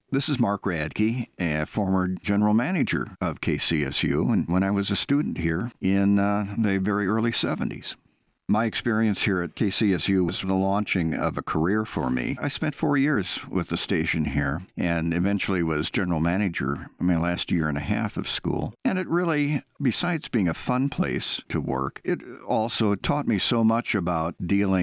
This is Mark Radke, a former general manager of KCSU, and when I was a student here in the very early 70s. My experience here at KCSU was the launching of a career for me. I spent 4 years with the station here and eventually was general manager my last year and a half of school. And it really, besides being a fun place to work, it also taught me so much about dealing